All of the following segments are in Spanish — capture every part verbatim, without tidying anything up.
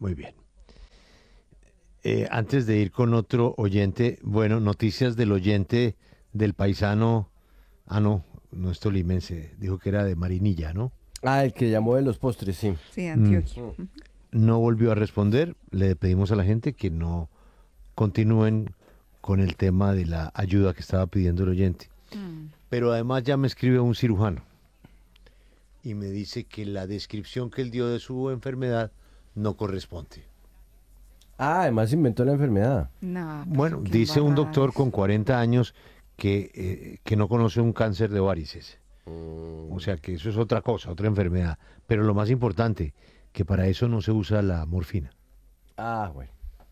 muy bien. Eh, antes de ir con otro oyente, bueno, noticias del oyente del paisano, ah no, no es tolimense, dijo que era de Marinilla, ¿no? Ah, el que llamó de los postres, sí. Sí, Mm, Antioquia. Mm. Ujú. no volvió a responder, le pedimos a la gente que no continúen con el tema de la ayuda que estaba pidiendo el oyente. Mm. Pero además ya me escribe un cirujano y me dice que la descripción que él dio de su enfermedad no corresponde. Ah, además inventó la enfermedad. No, pero Bueno, qué dice un embarrada doctor eso. con cuarenta años que, eh, que no conoce un cáncer de varices. Mm. O sea que eso es otra cosa, otra enfermedad. Pero lo más importante, que para eso no se usa la morfina. Ah, bueno.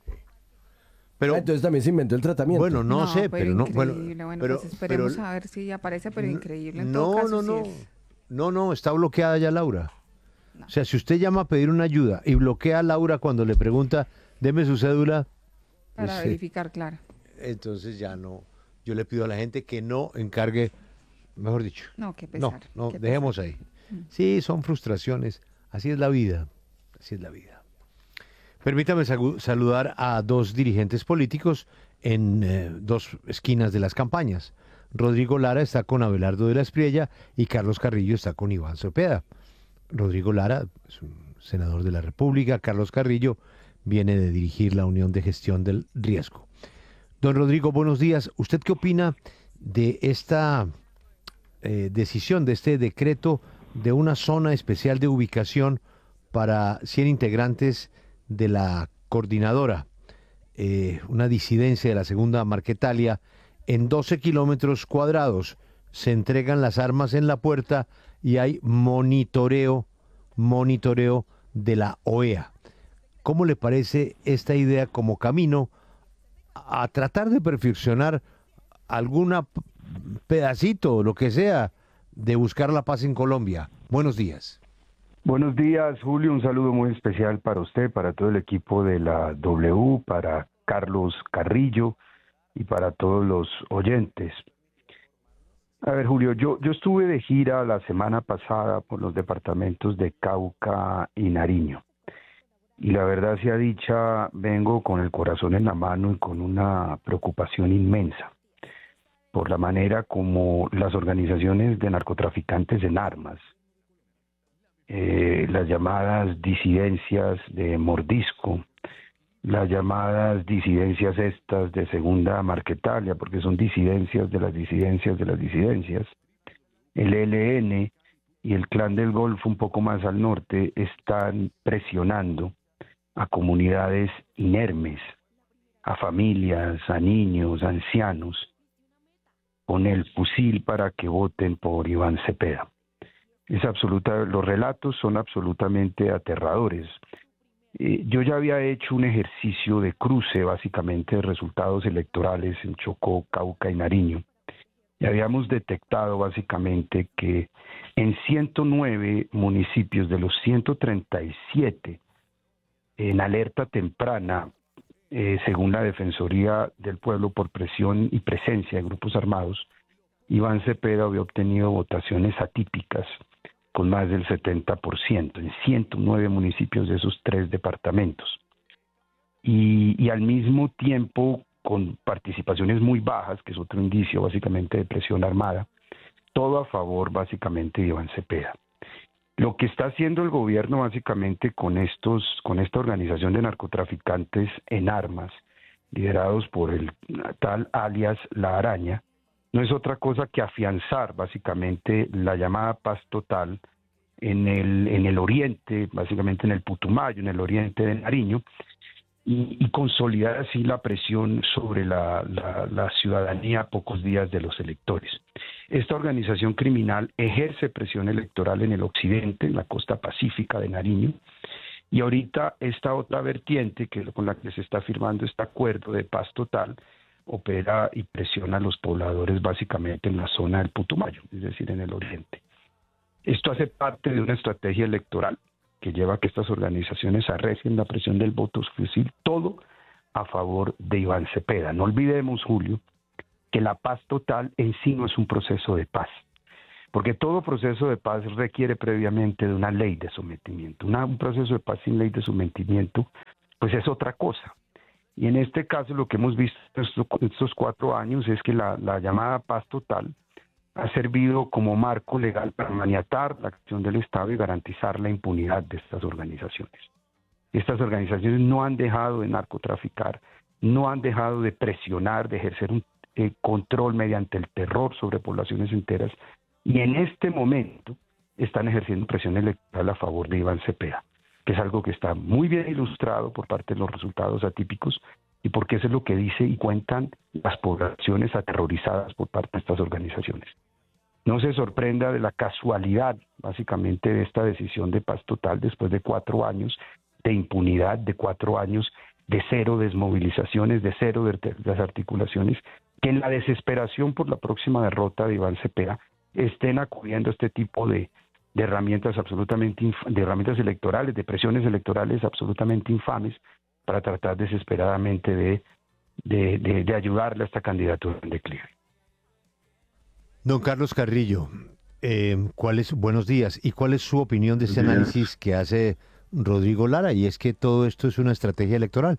Pero Ah, entonces también se inventó el tratamiento. bueno, no, No, sé, pero pero no, bueno, increíble. Bueno, pero, pues esperemos pero a ver si aparece, pero n- increíble. En todo no, caso, no, sí no, es. no, no, está bloqueada ya Laura. No. O sea, si usted llama a pedir una ayuda y bloquea a Laura cuando le pregunta, deme su cédula, Para pues, eh, verificar, claro. entonces ya no. Yo le pido a la gente que no encargue, mejor dicho, No, qué no, pesar. no, Qué dejemos pesar. ahí. Mm. Sí, son frustraciones. Así es la vida. Así es la vida. Permítame sagu- saludar a dos dirigentes políticos en eh, dos esquinas de las campañas. Rodrigo Lara está con Abelardo de la Espriella y Carlos Carrillo está con Iván Cepeda. Rodrigo Lara es un senador de la República. Carlos Carrillo viene de dirigir la Unión de Gestión del Riesgo. Don Rodrigo, buenos días. ¿Usted qué opina de esta eh, decisión, de este decreto de una zona especial de ubicación para cien integrantes de la coordinadora, eh, una disidencia de la segunda Marquetalia, en doce kilómetros cuadrados? Se entregan las armas en la puerta y hay monitoreo, monitoreo de la O E A. ¿Cómo le parece esta idea como camino a tratar de perfeccionar alguna pedacito, lo que sea, de buscar la paz en Colombia? Buenos días. Buenos días, Julio. Un saludo muy especial para usted, para todo el equipo de la W, para Carlos Carrillo y para todos los oyentes. A ver, Julio, yo, yo estuve de gira la semana pasada por los departamentos de Cauca y Nariño. Y la verdad sea dicha, vengo con el corazón en la mano y con una preocupación inmensa por la manera como las organizaciones de narcotraficantes en armas, eh, las llamadas disidencias de mordisco, las llamadas disidencias estas de segunda Marquetalia, porque son disidencias de las disidencias de las disidencias, el E L N y el Clan del Golfo un poco más al norte están presionando a comunidades inermes, a familias, a niños, a ancianos, con el fusil para que voten por Iván Cepeda. Es absoluta, los relatos son absolutamente aterradores. Eh, yo ya había hecho un ejercicio de cruce, básicamente, de resultados electorales en Chocó, Cauca y Nariño. Y habíamos detectado, básicamente, que en ciento nueve municipios de los ciento treinta y siete en alerta temprana, eh, según la Defensoría del Pueblo por presión y presencia de grupos armados, Iván Cepeda había obtenido votaciones atípicas con más del setenta por ciento en ciento nueve municipios de esos tres departamentos. Y, y al mismo tiempo con participaciones muy bajas, que es otro indicio básicamente de presión armada, todo a favor básicamente de Iván Cepeda. Lo que está haciendo el gobierno básicamente con estos, con esta organización de narcotraficantes en armas, liderados por el tal alias La Araña, no es otra cosa que afianzar básicamente la llamada paz total en el, en el oriente, básicamente en el Putumayo, en el oriente de Nariño, y, y consolidar así la presión sobre la, la, la ciudadanía a pocos días de los electores. Esta organización criminal ejerce presión electoral en el occidente, en la costa pacífica de Nariño, y ahorita esta otra vertiente, que con la que se está firmando este acuerdo de paz total, opera y presiona a los pobladores básicamente en la zona del Putumayo, es decir, en el oriente. Esto hace parte de una estrategia electoral que lleva a que estas organizaciones arrecien la presión del voto fusil, todo a favor de Iván Cepeda. No olvidemos, Julio, que la paz total en sí no es un proceso de paz. porque todo proceso de paz requiere previamente de una ley de sometimiento. Una, un proceso de paz sin ley de sometimiento, pues es otra cosa. Y en este caso lo que hemos visto estos, estos cuatro años es que la, la llamada paz total ha servido como marco legal para maniatar la acción del Estado y garantizar la impunidad de estas organizaciones. Estas organizaciones no han dejado de narcotraficar, no han dejado de presionar, de ejercer un eh, control mediante el terror sobre poblaciones enteras, y en este momento están ejerciendo presión electoral a favor de Iván Cepeda, que es algo que está muy bien ilustrado por parte de los resultados atípicos y porque eso es lo que dice y cuentan las poblaciones aterrorizadas por parte de estas organizaciones. No se sorprenda de la casualidad, básicamente, de esta decisión de paz total después de cuatro años de impunidad, de cuatro años de cero desmovilizaciones, de cero desarticulaciones, que en la desesperación por la próxima derrota de Iván Cepeda estén acudiendo a este tipo de, de herramientas absolutamente inf- de herramientas electorales, de presiones electorales absolutamente infames para tratar desesperadamente de, de, de, de ayudarle a esta candidatura en declive. Don Carlos Carrillo, eh, ¿cuál es, buenos días, y cuál es su opinión de este análisis que hace Rodrigo Lara? Y es que todo esto es una estrategia electoral.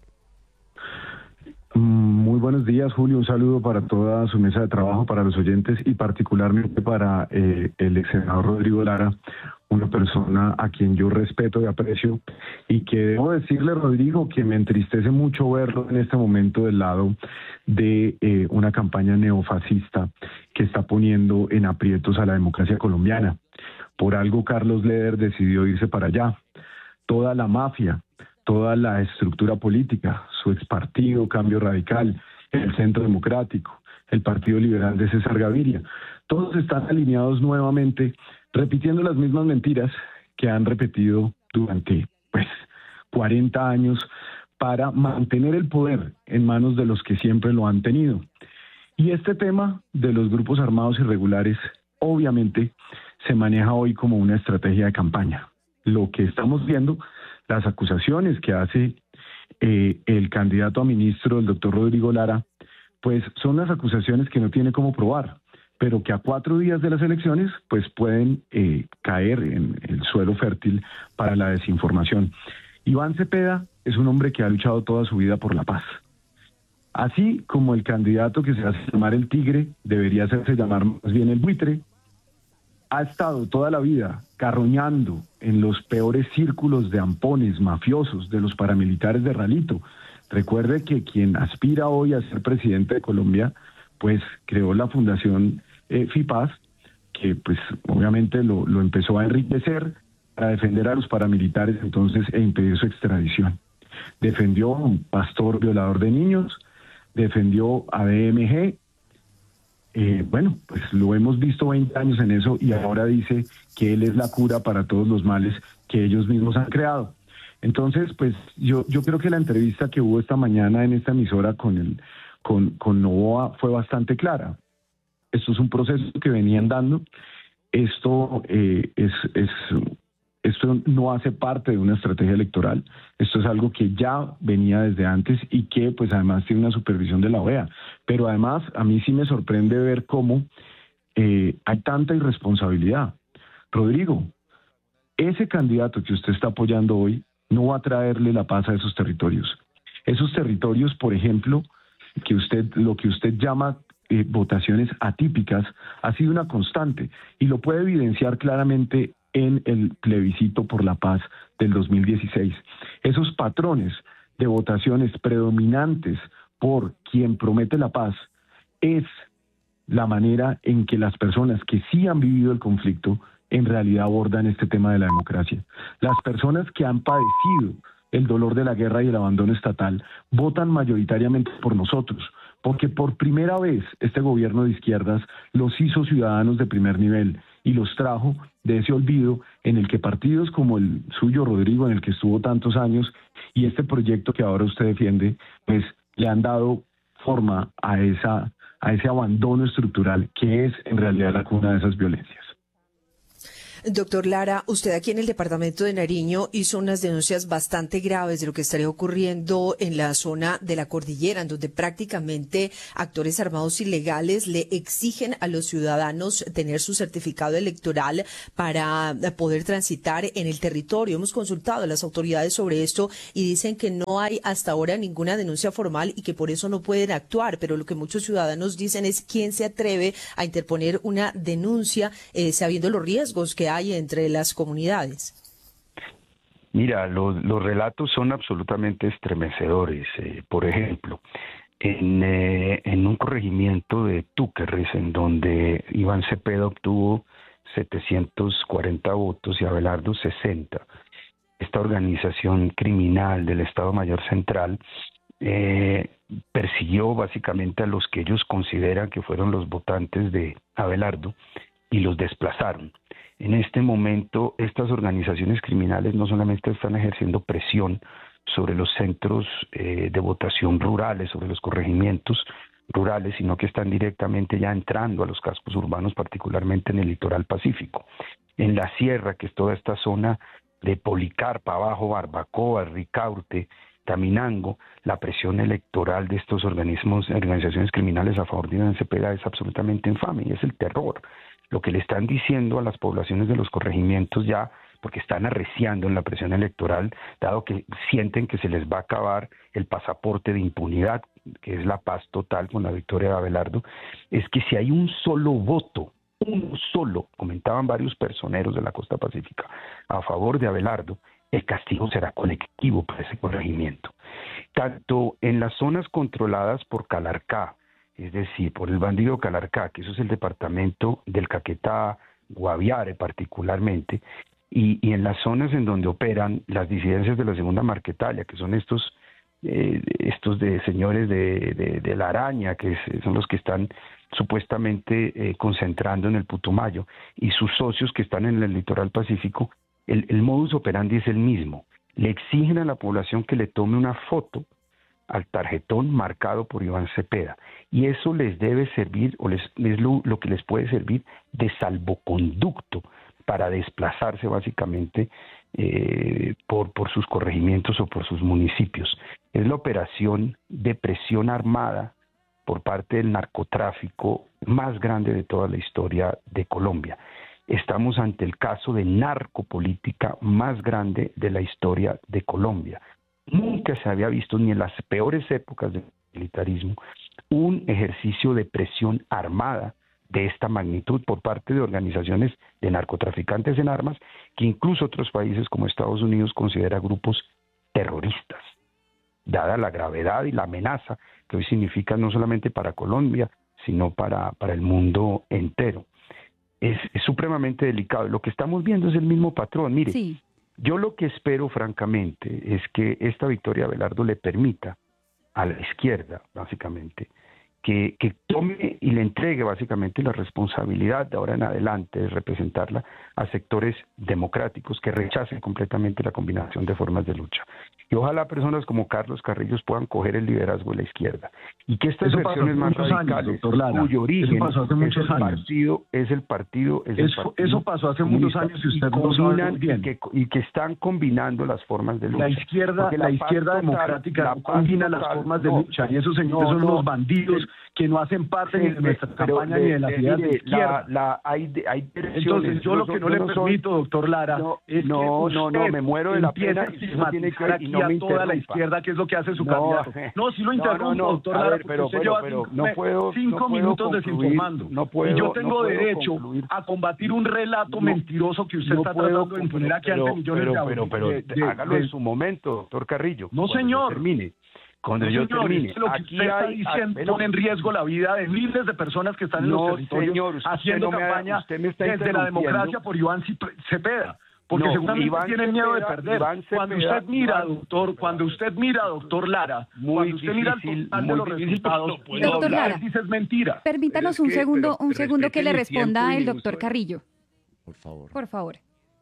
Muy buenos días, Julio. Un saludo para toda su mesa de trabajo, para los oyentes y particularmente para eh, el ex senador Rodrigo Lara, una persona a quien yo respeto y aprecio, y que debo decirle, Rodrigo, que me entristece mucho verlo en este momento del lado de eh, una campaña neofascista que está poniendo en aprietos a la democracia colombiana. Por algo Carlos Leder decidió irse para allá. Toda la mafia, toda la estructura política, su expartido Cambio Radical, el Centro Democrático, el Partido Liberal de César Gaviria, todos están alineados nuevamente, repitiendo las mismas mentiras que han repetido durante pues cuarenta años para mantener el poder en manos de los que siempre lo han tenido. Y este tema de los grupos armados irregulares obviamente se maneja hoy como una estrategia de campaña. Lo que estamos viendo, las acusaciones que hace eh, el candidato a ministro, el doctor Rodrigo Lara, pues son las acusaciones que no tiene cómo probar, pero que a cuatro días de las elecciones pues pueden eh, caer en el suelo fértil para la desinformación. Iván Cepeda es un hombre que ha luchado toda su vida por la paz. Así como el candidato que se hace llamar el tigre debería hacerse llamar más bien el buitre, ha estado toda la vida carroñando en los peores círculos de ampones mafiosos de los paramilitares de Ralito. Recuerde que quien aspira hoy a ser presidente de Colombia, pues creó la Fundación eh, FIPAS, que pues obviamente lo, lo empezó a enriquecer para defender a los paramilitares entonces e impedir su extradición. Defendió a un pastor violador de niños, defendió a B M G. Eh, bueno, pues lo hemos visto veinte años en eso y ahora dice que él es la cura para todos los males que ellos mismos han creado. Entonces, pues yo, yo creo que la entrevista que hubo esta mañana en esta emisora con, el, con, con Novoa fue bastante clara. Esto es un proceso que venían dando. Esto eh, es... es Esto no hace parte de una estrategia electoral, esto es algo que ya venía desde antes y que pues además tiene una supervisión de la O E A. Pero además a mí sí me sorprende ver cómo eh, hay tanta irresponsabilidad. Rodrigo, ese candidato que usted está apoyando hoy no va a traerle la paz a esos territorios. Esos territorios, por ejemplo, que usted, lo que usted llama eh, votaciones atípicas, ha sido una constante y lo puede evidenciar claramente en el plebiscito por la paz del dos mil dieciséis. Esos patrones de votaciones predominantes por quien promete la paz es la manera en que las personas que sí han vivido el conflicto en realidad abordan este tema de la democracia. Las personas que han padecido el dolor de la guerra y el abandono estatal votan mayoritariamente por nosotros, porque por primera vez este gobierno de izquierdas los hizo ciudadanos de primer nivel y los trajo de ese olvido en el que partidos como el suyo, Rodrigo, en el que estuvo tantos años, y este proyecto que ahora usted defiende, pues le han dado forma a esa a ese abandono estructural que es en realidad la cuna de esas violencias. Doctor Lara, usted aquí en el departamento de Nariño hizo unas denuncias bastante graves de lo que estaría ocurriendo en la zona de la cordillera, en donde prácticamente actores armados ilegales le exigen a los ciudadanos tener su certificado electoral para poder transitar en el territorio. Hemos consultado a las autoridades sobre esto y dicen que no hay hasta ahora ninguna denuncia formal y que por eso no pueden actuar, pero lo que muchos ciudadanos dicen es quién se atreve a interponer una denuncia eh, sabiendo los riesgos que hay entre las comunidades. Mira, los, los relatos son absolutamente estremecedores. Eh, por ejemplo, en, eh, en un corregimiento de Túquerres, en donde Iván Cepeda obtuvo setecientos cuarenta votos y Abelardo sesenta, esta organización criminal del Estado Mayor Central eh, persiguió básicamente a los que ellos consideran que fueron los votantes de Abelardo y los desplazaron. En este momento, estas organizaciones criminales no solamente están ejerciendo presión sobre los centros eh, de votación rurales, sobre los corregimientos rurales, sino que están directamente ya entrando a los cascos urbanos, particularmente en el litoral pacífico. En la sierra, que es toda esta zona de Policarpa, abajo Barbacoa, Ricaurte, Taminango, la presión electoral de estos organismos, organizaciones criminales a favor de Iván Cepeda es absolutamente infame y es el terror. Lo que le están diciendo a las poblaciones de los corregimientos ya, porque están arreciando en la presión electoral, dado que sienten que se les va a acabar el pasaporte de impunidad, que es la paz total con la victoria de Abelardo, es que si hay un solo voto, uno solo, comentaban varios personeros de la costa pacífica, a favor de Abelardo, el castigo será colectivo para ese corregimiento. Tanto en las zonas controladas por Calarcá, es decir, por el bandido Calarcá, que eso es el departamento del Caquetá, Guaviare particularmente, y, y en las zonas en donde operan las disidencias de la Segunda Marquetalia, que son estos eh, estos de señores de, de, de la Araña, que es, son los que están supuestamente eh, concentrando en el Putumayo, y sus socios que están en el litoral pacífico, el, el modus operandi es el mismo. Le exigen a la población que le tome una foto al tarjetón marcado por Iván Cepeda, y eso les debe servir, o les, es lo, lo que les puede servir de salvoconducto para desplazarse básicamente eh, por, por sus corregimientos o por sus municipios. Es la operación de presión armada por parte del narcotráfico más grande de toda la historia de Colombia. Estamos ante el caso de narcopolítica más grande de la historia de Colombia. Nunca se había visto, ni en las peores épocas del militarismo, un ejercicio de presión armada de esta magnitud por parte de organizaciones de narcotraficantes en armas, que incluso otros países como Estados Unidos considera grupos terroristas, dada la gravedad y la amenaza que hoy significa no solamente para Colombia, sino para, para el mundo entero. Es, es supremamente delicado. Lo que estamos viendo es el mismo patrón. Mire, sí. Yo lo que espero, francamente, es que esta victoria de Abelardo le permita a la izquierda, básicamente, que, que tome y le entregue, básicamente, la responsabilidad de ahora en adelante de representarla a sectores democráticos que rechacen completamente la combinación de formas de lucha. Y ojalá personas como Carlos Carrillo puedan coger el liderazgo de la izquierda. Y que estas eso versiones más radicales, años, cuyo origen pasó hace muchos es, el años. Partido, es el partido... Es el eso, partido eso pasó hace muchos años y usted y no lo sabe muy bien. Y que, y que están combinando las formas de lucha. La izquierda, la, la izquierda total, democrática la no combina total, las formas de no, lucha. Y esos señores no, son no, unos bandidos el, que no hacen parte ni de nuestra pero campaña de, ni de las de, ideas de, de izquierda. La, la, hay, hay Entonces, yo lo que no, no le no permito, son, doctor Lara, no, es no, que usted no, no, me muero de la pena a estigmatizar aquí no a me toda la izquierda, que es lo que hace su no, candidato. No, si lo interrumpo, no, no, doctor a Lara, ver, pero, usted pero, lleva pero, cinco, no puedo, cinco no puedo minutos concluir, desinformando. No puedo, y yo tengo no derecho concluir. a combatir un relato no, mentiroso que usted no está puedo, tratando de imponer aquí pero, ante millones pero, de pero, pero, de, pero de, hágalo de, en su momento, doctor Carrillo. No, señor. Termine. Cuando no, yo señor, termine, lo que aquí usted está hay, diciendo bueno, pone en riesgo la vida de miles de personas que están en no, los territorios señor, usted haciendo no me, campaña usted me está desde la democracia por Iván Cepeda. Porque no, seguramente Iván tienen Cepeda, miedo de perder. Cepeda, cuando usted mira, Iván, doctor, cuando usted mira, doctor Lara, muy cuando usted difícil, mira el total de los difícil, resultados, no puedo doctor Lara, dice es mentira. Permítanos es un que, segundo, pero, un segundo que le responda el doctor uso, Carrillo. Por favor. Por favor.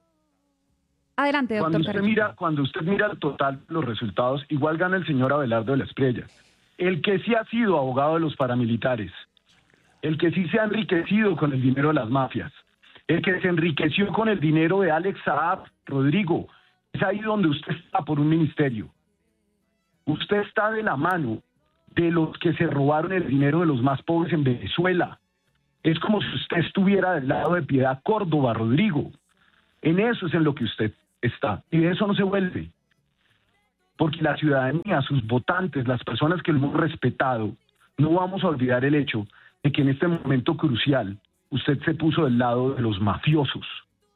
Adelante, doctor cuando usted Carrillo. Mira, cuando usted mira el total de los resultados, igual gana el señor Abelardo de la Espriella. El que sí ha sido abogado de los paramilitares, el que sí se ha enriquecido con el dinero de las mafias, el que se enriqueció con el dinero de Alex Saab, Rodrigo, es ahí donde usted está por un ministerio. Usted está de la mano de los que se robaron el dinero de los más pobres en Venezuela. Es como si usted estuviera del lado de Piedad Córdoba, Rodrigo. En eso es en lo que usted está. Y de eso no se vuelve. Porque la ciudadanía, sus votantes, las personas que lo hemos respetado, no vamos a olvidar el hecho de que en este momento crucial usted se puso del lado de los mafiosos,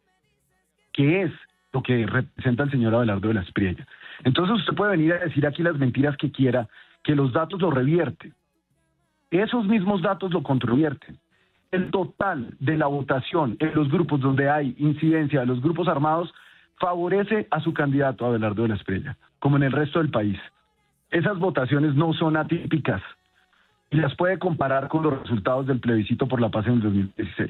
que es lo que representa el señor Abelardo de la Espriella. Entonces usted puede venir a decir aquí las mentiras que quiera, que los datos lo revierten. Esos mismos datos lo controvierten. El total de la votación en los grupos donde hay incidencia de los grupos armados favorece a su candidato Abelardo de la Espriella, como en el resto del país. Esas votaciones no son atípicas y las puede comparar con los resultados del plebiscito por la paz en el dos mil dieciséis.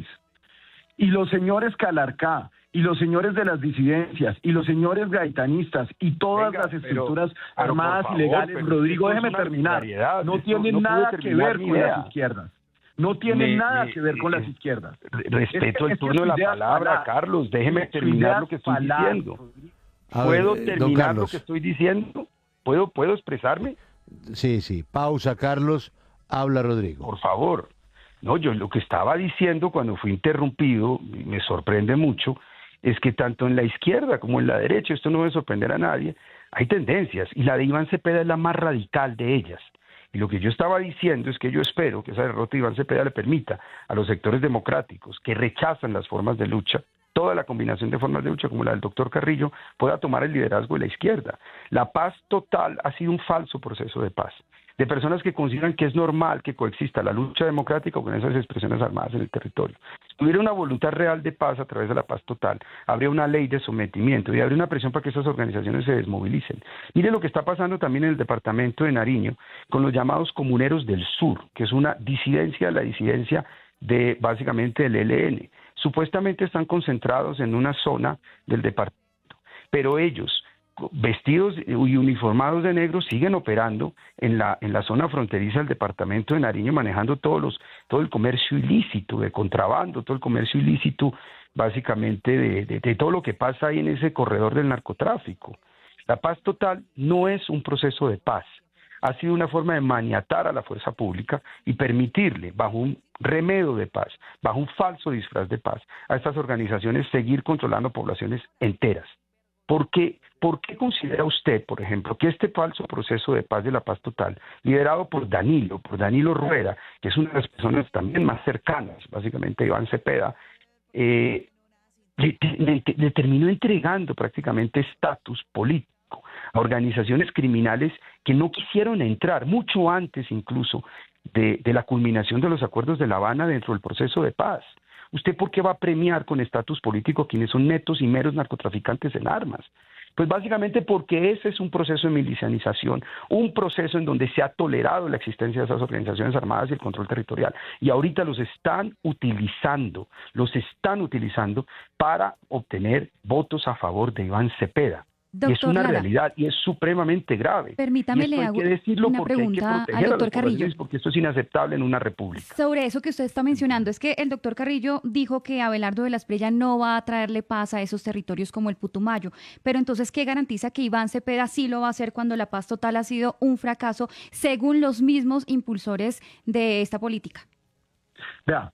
Y los señores Calarcá, y los señores de las disidencias, y los señores gaitanistas, y todas Venga, las estructuras pero, pero armadas favor, ilegales, pero Rodrigo, esto es déjeme una terminar, arbitrariedad, no esto tienen no nada pude que terminar ver mi con idea. las izquierdas. No tienen Me- nada me- que ver con eh, las izquierdas. Respeto Es que- el es que turno su de la idea es palabra, falar. Carlos. Déjeme Su terminar idea lo que es estoy falar, diciendo. Rodrigo. A ¿Puedo ver, don terminar lo Carlos. que estoy diciendo? ¿Puedo, ¿Puedo expresarme? Sí, sí. Pausa, Carlos. Habla Rodrigo. Por favor. No, yo lo que estaba diciendo cuando fui interrumpido, y me sorprende mucho, es que tanto en la izquierda como en la derecha, esto no debe sorprender a nadie, hay tendencias, y la de Iván Cepeda es la más radical de ellas. Y lo que yo estaba diciendo es que yo espero que esa derrota de Iván Cepeda le permita a los sectores democráticos que rechazan las formas de lucha, toda la combinación de formas de lucha como la del doctor Carrillo, pueda tomar el liderazgo de la izquierda. La paz total ha sido un falso proceso de paz, de personas que consideran que es normal que coexista la lucha democrática con esas expresiones armadas en el territorio. Si hubiera una voluntad real de paz a través de la paz total, habría una ley de sometimiento y habría una presión para que esas organizaciones se desmovilicen. Mire lo que está pasando también en el departamento de Nariño con los llamados comuneros del sur, que es una disidencia de la disidencia de básicamente el E L N. Supuestamente están concentrados en una zona del departamento, pero ellos, vestidos y uniformados de negro, siguen operando en la en la zona fronteriza del departamento de Nariño, manejando todos los todo el comercio ilícito de contrabando, todo el comercio ilícito básicamente de, de, de todo lo que pasa ahí en ese corredor del narcotráfico. La paz total no es un proceso de paz, ha sido una forma de maniatar a la fuerza pública y permitirle, bajo un remedio de paz, bajo un falso disfraz de paz, a estas organizaciones seguir controlando poblaciones enteras. ¿Por qué, ¿Por qué considera usted, por ejemplo, que este falso proceso de paz de la paz total, liderado por Danilo, por Danilo Rueda, que es una de las personas también más cercanas, básicamente Iván Cepeda, eh, le, le, le terminó entregando prácticamente estatus político a organizaciones criminales que no quisieron entrar, mucho antes incluso de, de la culminación de los acuerdos de La Habana dentro del proceso de paz? ¿Usted por qué va a premiar con estatus político quienes son netos y meros narcotraficantes en armas? Pues básicamente porque ese es un proceso de milicianización, un proceso en donde se ha tolerado la existencia de esas organizaciones armadas y el control territorial. Y ahorita los están utilizando, los están utilizando para obtener votos a favor de Iván Cepeda. Y es una Lara, realidad y es supremamente grave. Permítame, y le hay hago que decirlo una porque hay que pregunta al proteger a doctor las Carrillo. poblaciones, porque esto es inaceptable en una república. Sobre eso que usted está mencionando, es que el doctor Carrillo dijo que Abelardo de la Espriella no va a traerle paz a esos territorios como el Putumayo, pero entonces, ¿qué garantiza que Iván Cepeda sí lo va a hacer cuando la paz total ha sido un fracaso, según los mismos impulsores de esta política? Vea,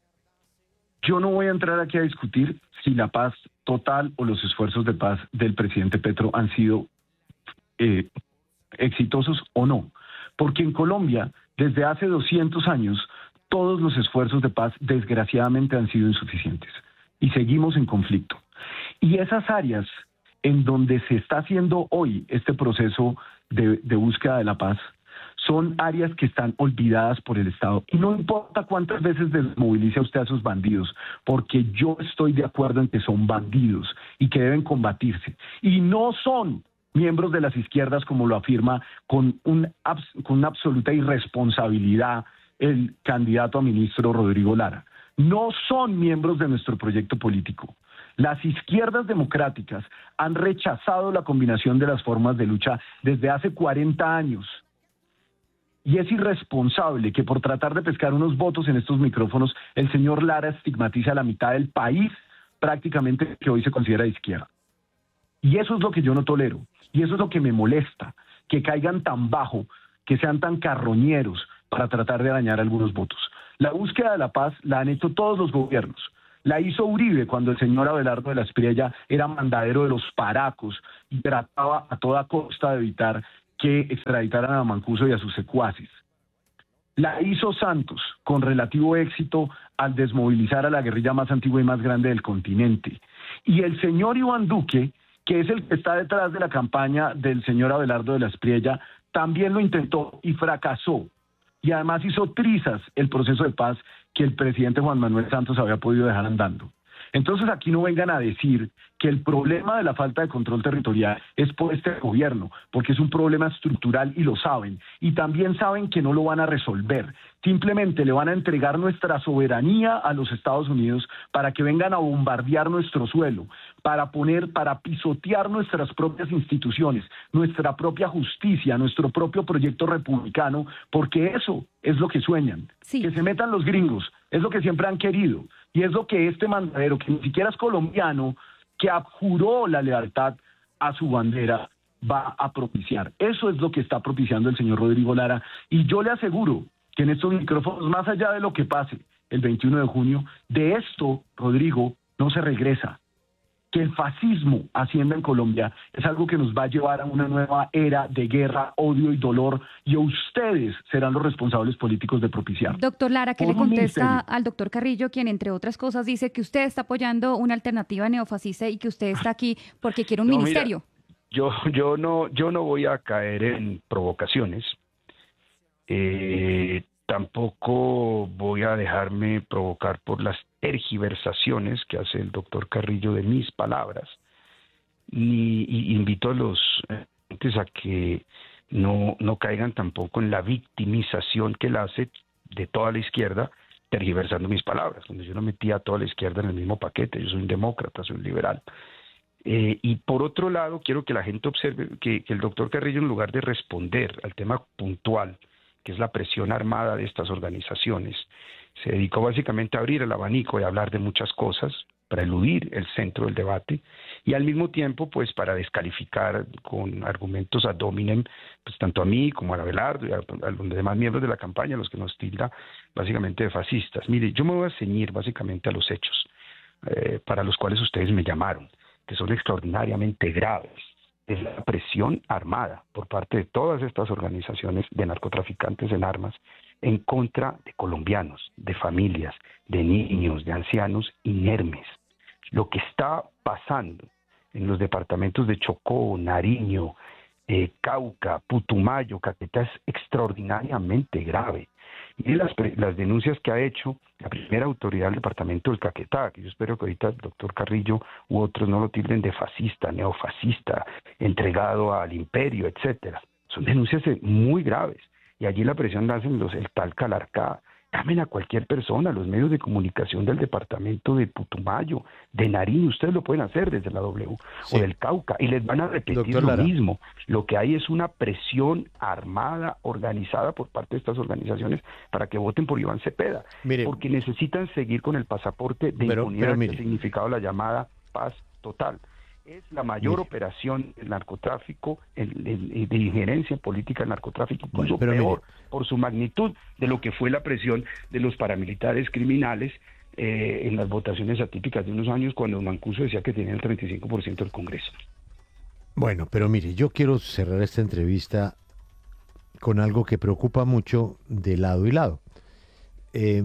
yo no voy a entrar aquí a discutir si la paz total o los esfuerzos de paz del presidente Petro han sido eh, exitosos o no, porque en Colombia, desde hace doscientos años, todos los esfuerzos de paz desgraciadamente han sido insuficientes y seguimos en conflicto. Y esas áreas en donde se está haciendo hoy este proceso de, de búsqueda de la paz son áreas que están olvidadas por el Estado. Y no importa cuántas veces desmovilice usted a esos bandidos, porque yo estoy de acuerdo en que son bandidos y que deben combatirse. Y no son miembros de las izquierdas, como lo afirma con, un, con una absoluta irresponsabilidad el candidato a ministro Rodrigo Lara. No son miembros de nuestro proyecto político. Las izquierdas democráticas han rechazado la combinación de las formas de lucha desde hace cuarenta años. Y es irresponsable que por tratar de pescar unos votos en estos micrófonos, el señor Lara estigmatice a la mitad del país prácticamente que hoy se considera de izquierda. Y eso es lo que yo no tolero. Y eso es lo que me molesta, que caigan tan bajo, que sean tan carroñeros para tratar de dañar algunos votos. La búsqueda de la paz la han hecho todos los gobiernos. La hizo Uribe cuando el señor Abelardo de la Espriella era mandadero de los paracos y trataba a toda costa de evitar que extraditaran a Mancuso y a sus secuaces. La hizo Santos con relativo éxito al desmovilizar a la guerrilla más antigua y más grande del continente. Y el señor Iván Duque, que es el que está detrás de la campaña del señor Abelardo de la Espriella, también lo intentó y fracasó. Y además hizo trizas el proceso de paz que el presidente Juan Manuel Santos había podido dejar andando. Entonces aquí no vengan a decir que el problema de la falta de control territorial es por este gobierno, porque es un problema estructural y lo saben. Y también saben que no lo van a resolver. Simplemente le van a entregar nuestra soberanía a los Estados Unidos para que vengan a bombardear nuestro suelo, para poner, para pisotear nuestras propias instituciones, nuestra propia justicia, nuestro propio proyecto republicano, porque eso es lo que sueñan. Sí. Que se metan los gringos, es lo que siempre han querido. Y es lo que este mandadero, que ni siquiera es colombiano, que abjuró la lealtad a su bandera, va a propiciar. Eso es lo que está propiciando el señor Rodrigo Lara. Y yo le aseguro que en estos micrófonos, más allá de lo que pase el veintiuno de junio, de esto, Rodrigo, no se regresa. Que el fascismo ascienda en Colombia es algo que nos va a llevar a una nueva era de guerra, odio y dolor, y ustedes serán los responsables políticos de propiciar. Doctor Lara, ¿qué le contesta al doctor Carrillo, quien entre otras cosas dice que usted está apoyando una alternativa neofascista y que usted está aquí porque quiere un no, ministerio? Mira, yo, yo, no, yo no voy a caer en provocaciones. Eh, tampoco voy a dejarme provocar por las tergiversaciones que hace el doctor Carrillo de mis palabras, ni y invito a los entes a que no, no caigan tampoco en la victimización que él hace de toda la izquierda, tergiversando mis palabras, donde yo no metía a toda la izquierda en el mismo paquete. Yo soy un demócrata, soy un liberal. Eh, y por otro lado, quiero que la gente observe que, que el doctor Carrillo, en lugar de responder al tema puntual, que es la presión armada de estas organizaciones, se dedicó básicamente a abrir el abanico y a hablar de muchas cosas para eludir el centro del debate y al mismo tiempo pues para descalificar con argumentos ad hominem pues tanto a mí como a Abelardo y a, a los demás miembros de la campaña, los que nos tilda básicamente de fascistas. Mire, yo me voy a ceñir básicamente a los hechos eh, para los cuales ustedes me llamaron, que son extraordinariamente graves. Es la presión armada por parte de todas estas organizaciones de narcotraficantes en armas en contra de colombianos, de familias, de niños, de ancianos inermes. Lo que está pasando en los departamentos de Chocó, Nariño, eh, Cauca, Putumayo, Caquetá es extraordinariamente grave. Y las, las denuncias que ha hecho la primera autoridad del departamento del Caquetá, que yo espero que ahorita el doctor Carrillo u otros no lo tilden de fascista, neofascista, entregado al imperio, etcétera. Son denuncias muy graves. Y allí la presión la hacen los, el tal Calarcá. Llamen a cualquier persona, los medios de comunicación del departamento de Putumayo, de Nariño, ustedes lo pueden hacer desde la W, sí, o del Cauca, y les van a repetir Doctor lo Lara. mismo. Lo que hay es una presión armada, organizada por parte de estas organizaciones para que voten por Iván Cepeda, Mire, porque necesitan seguir con el pasaporte de pero, impunidad pero que ha significado la llamada paz total. Es la mayor mire. operación del narcotráfico, el, el, de injerencia política del narcotráfico, incluso bueno, peor mire. por su magnitud de lo que fue la presión de los paramilitares criminales eh, en las votaciones atípicas de unos años cuando Mancuso decía que tenía el treinta y cinco por ciento del Congreso. Bueno, pero mire, yo quiero cerrar esta entrevista con algo que preocupa mucho de lado y lado. Eh,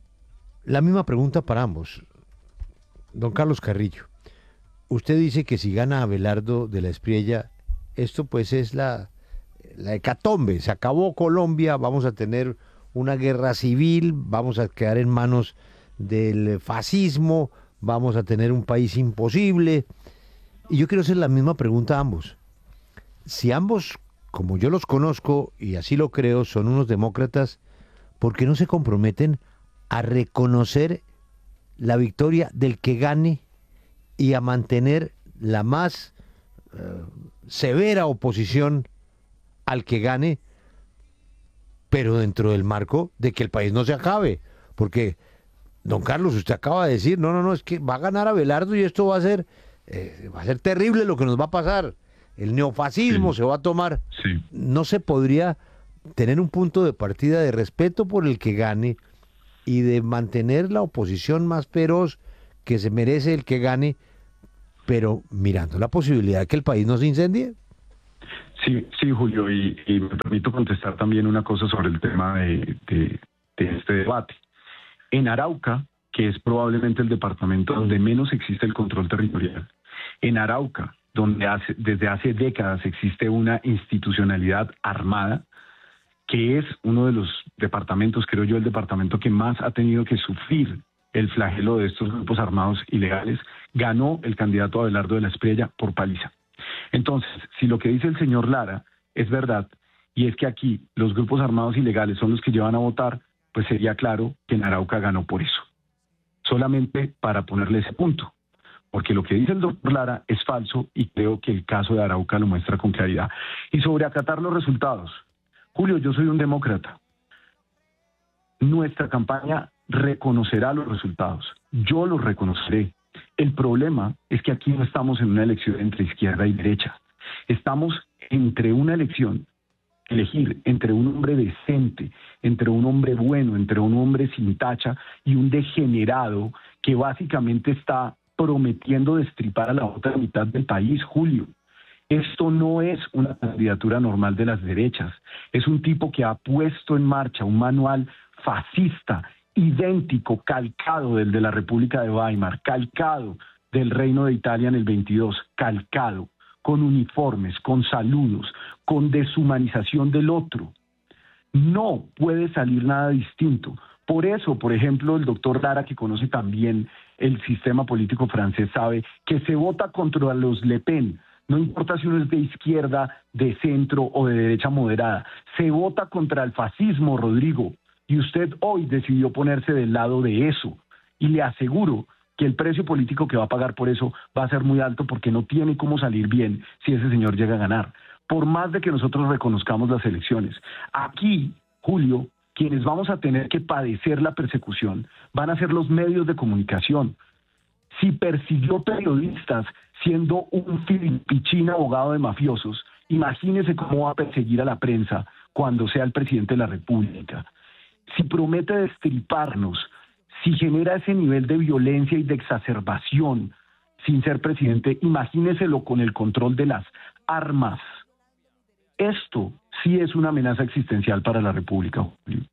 la misma pregunta para ambos. Don Carlos Carrillo. Usted dice que si gana Abelardo de la Espriella, esto pues es la, la hecatombe, se acabó Colombia, vamos a tener una guerra civil, vamos a quedar en manos del fascismo, vamos a tener un país imposible. Y yo quiero hacer la misma pregunta a ambos. Si ambos, como yo los conozco, y así lo creo, son unos demócratas, ¿por qué no se comprometen a reconocer la victoria del que gane y a mantener la más uh, severa oposición al que gane, pero dentro del marco de que el país no se acabe, porque, don Carlos, usted acaba de decir, no, no, no, es que va a ganar Abelardo y esto va a ser, eh, va a ser terrible lo que nos va a pasar, el neofascismo Sí. se va a tomar, Sí. no se podría tener un punto de partida de respeto por el que gane y de mantener la oposición más feroz que se merece el que gane, pero mirando la posibilidad de que el país no se incendie. Sí, sí, Julio, y, y me permito contestar también una cosa sobre el tema de, de, de este debate. En Arauca, que es probablemente el departamento donde menos existe el control territorial, en Arauca, donde hace, desde hace décadas existe una institucionalidad armada, que es uno de los departamentos, creo yo, el departamento que más ha tenido que sufrir el flagelo de estos grupos armados ilegales, ganó el candidato Abelardo de la Espriella por paliza. Entonces, si lo que dice el señor Lara es verdad, y es que aquí los grupos armados ilegales son los que llevan a votar, pues sería claro que en Arauca ganó por eso. Solamente para ponerle ese punto. Porque lo que dice el doctor Lara es falso y creo que el caso de Arauca lo muestra con claridad. Y sobre acatar los resultados. Julio, yo soy un demócrata. Nuestra campaña reconocerá los resultados. Yo los reconoceré. El problema es que aquí no estamos en una elección entre izquierda y derecha. Estamos entre una elección, elegir entre un hombre decente, entre un hombre bueno, entre un hombre sin tacha y un degenerado que básicamente está prometiendo destripar a la otra mitad del país, Julio. Esto no es una candidatura normal de las derechas. Es un tipo que ha puesto en marcha un manual fascista, idéntico, calcado del de la República de Weimar, calcado del Reino de Italia en el veintidós, calcado, con uniformes, con saludos, con deshumanización del otro. No puede salir nada distinto. Por eso, por ejemplo, el doctor Lara, que conoce también el sistema político francés, sabe que se vota contra los Le Pen. No importa si uno es de izquierda, de centro o de derecha moderada. Se vota contra el fascismo, Rodrigo. Y usted hoy decidió ponerse del lado de eso. Y le aseguro que el precio político que va a pagar por eso va a ser muy alto porque no tiene cómo salir bien si ese señor llega a ganar. Por más de que nosotros reconozcamos las elecciones. Aquí, Julio, quienes vamos a tener que padecer la persecución van a ser los medios de comunicación. Si persiguió periodistas siendo un filipichín abogado de mafiosos, imagínese cómo va a perseguir a la prensa cuando sea el presidente de la República. Si promete destriparnos, si genera ese nivel de violencia y de exacerbación sin ser presidente, imagíneselo con el control de las armas. Esto sí es una amenaza existencial para la República, Julio.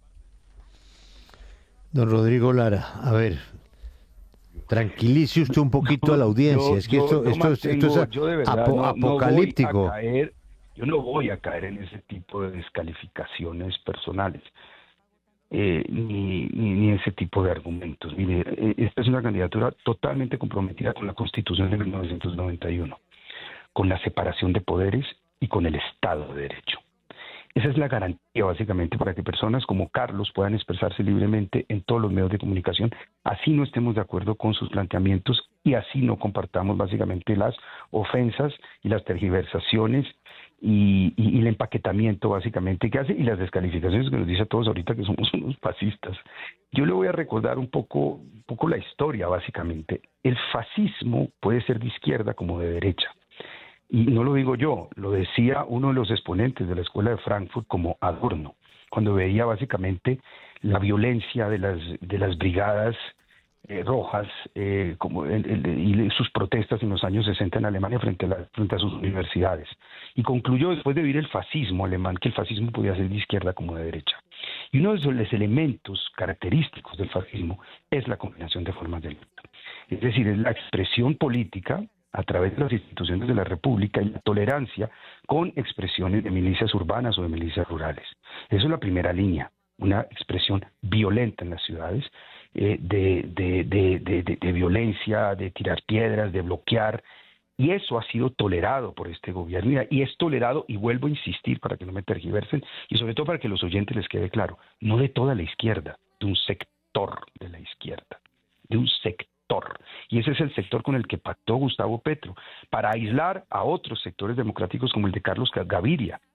Don Rodrigo Lara, a ver, tranquilice usted un poquito a la audiencia. Yo- es que yo- esto, yo esto, es, esto es mantengo- a- yo de verdad apo- no- no voy apocalíptico. a caer- yo no voy a caer en ese tipo de descalificaciones personales, eh, ni, ni, ni ese tipo de argumentos. Mire, eh, esta es una candidatura totalmente comprometida con la Constitución de mil novecientos noventa y uno, con la separación de poderes y con el Estado de Derecho. Esa es la garantía, básicamente, para que personas como Carlos puedan expresarse libremente en todos los medios de comunicación, así no estemos de acuerdo con sus planteamientos y así no compartamos, básicamente, las ofensas y las tergiversaciones y, y, y el empaquetamiento, básicamente, que hace y las descalificaciones que nos dice a todos ahorita que somos unos fascistas. Yo le voy a recordar un poco, un poco la historia, básicamente. El fascismo puede ser de izquierda como de derecha. Y no lo digo yo, lo decía uno de los exponentes de la Escuela de Frankfurt como Adorno, cuando veía básicamente la violencia de las, de las brigadas eh, rojas eh, como el, el, y sus protestas en los años sesenta en Alemania frente a, la, frente a sus universidades. Y concluyó después de vivir el fascismo alemán que el fascismo podía ser de izquierda como de derecha. Y uno de los elementos característicos del fascismo es la combinación de formas de lucha. Es decir, es la expresión política a través de las instituciones de la República y la tolerancia con expresiones de milicias urbanas o de milicias rurales. Eso es la primera línea, una expresión violenta en las ciudades, eh, de, de, de, de, de, de violencia, de tirar piedras, de bloquear, y eso ha sido tolerado por este gobierno, y es tolerado, y vuelvo a insistir para que no me tergiversen, y sobre todo para que a los oyentes les quede claro, no de toda la izquierda, de un sector de la izquierda, de un sector. Y ese es el sector con el que pactó Gustavo Petro, para aislar a otros sectores democráticos como el de Carlos Gaviria,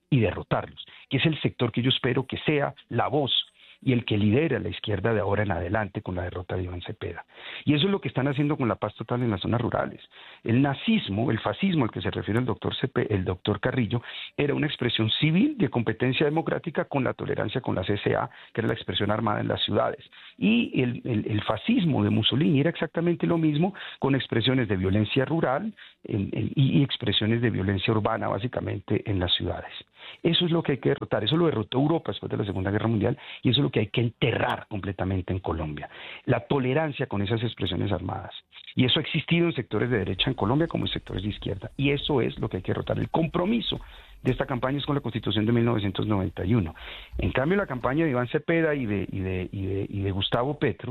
y derrotarlos, que es el sector que yo espero que sea la voz y el que lidera la izquierda de ahora en adelante con la derrota de Iván Cepeda. Y eso es lo que están haciendo con la paz total en las zonas rurales. El nazismo, el fascismo al que se refiere el doctor Cepe, el doctor Carrillo, era una expresión civil de competencia democrática con la tolerancia con la C C A, que era la expresión armada en las ciudades. Y el, el, el fascismo de Mussolini era exactamente lo mismo, con expresiones de violencia rural en, en, y expresiones de violencia urbana, básicamente en las ciudades. Eso es lo que hay que derrotar. Eso lo derrotó Europa después de la Segunda Guerra Mundial y eso es lo que hay que enterrar completamente en Colombia. La tolerancia con esas expresiones armadas. Y eso ha existido en sectores de derecha en Colombia como en sectores de izquierda. Y eso es lo que hay que derrotar. El compromiso de esta campaña es con la Constitución de mil novecientos noventa y uno. En cambio, la campaña de Iván Cepeda y de, y de, y de, y de Gustavo Petro,